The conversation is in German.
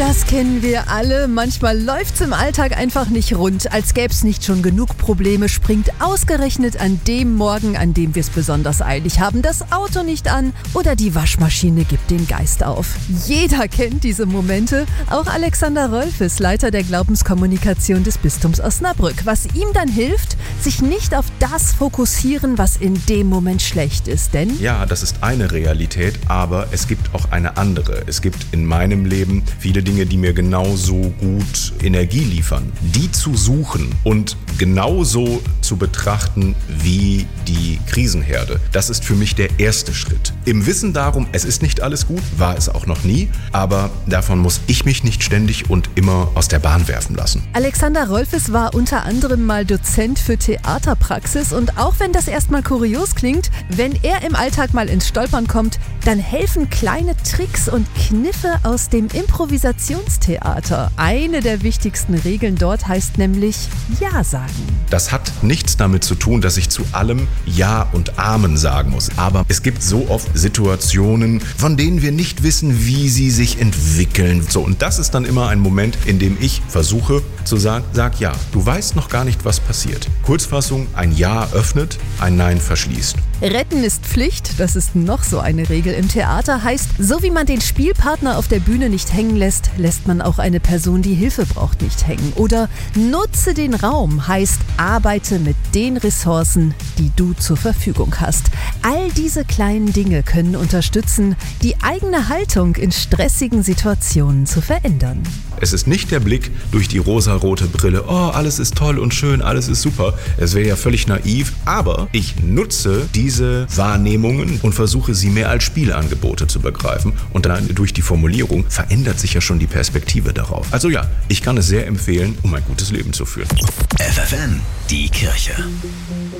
Das kennen wir alle. Manchmal läuft's im Alltag einfach nicht rund. Als gäb's nicht schon genug Probleme, springt ausgerechnet an dem Morgen, an dem wir es besonders eilig haben, das Auto nicht an oder die Waschmaschine gibt den Geist auf. Jeder kennt diese Momente. Auch Alexander Rolfes, Leiter der Glaubenskommunikation des Bistums Osnabrück. Was ihm dann hilft, sich nicht auf das fokussieren, was in dem Moment schlecht ist. Denn ja, das ist eine Realität, aber es gibt auch eine andere. Es gibt in meinem Leben viele Dinge, die mir genauso gut Energie liefern. Die zu suchen und genauso zu betrachten wie die Krisenherde, das ist für mich der erste Schritt. Im Wissen darum, es ist nicht alles gut, war es auch noch nie, aber davon muss ich mich nicht ständig und immer aus der Bahn werfen lassen. Alexander Rolfes war unter anderem mal Dozent für Theaterpraxis und auch wenn das erstmal kurios klingt, wenn er im Alltag mal ins Stolpern kommt, dann helfen kleine Tricks und Kniffe aus dem Improvisationstheater. Eine der wichtigsten Regeln dort heißt nämlich Ja sagen. Das hat nichts damit zu tun, dass ich zu allem Ja und Amen sagen muss. Aber es gibt so oft Situationen, von denen wir nicht wissen, wie sie sich entwickeln. So, und das ist dann immer ein Moment, in dem ich versuche zu sagen, sag ja. Du weißt noch gar nicht, was passiert. Kurzfassung, ein Ja öffnet, ein Nein verschließt. Retten ist Pflicht, das ist noch so eine Regel im Theater, heißt, so wie man den Spielpartner auf der Bühne nicht hängen lässt, lässt man auch eine Person, die Hilfe braucht, nicht hängen. Oder nutze den Raum, heißt, arbeite mit den Ressourcen, die du zur Verfügung hast. All diese kleinen Dinge können unterstützen, die eigene Haltung in stressigen Situationen zu verändern. Es ist nicht der Blick durch die rosarote Brille, oh, alles ist toll und schön, alles ist super. Es wäre ja völlig naiv, aber ich nutze diese Wahrnehmungen und versuche sie mehr als Spielangebote zu begreifen und dann durch die Formulierung verändert sich ja schon die Perspektive darauf. Also ja, ich kann es sehr empfehlen, um ein gutes Leben zu führen. FFN, die Kirche.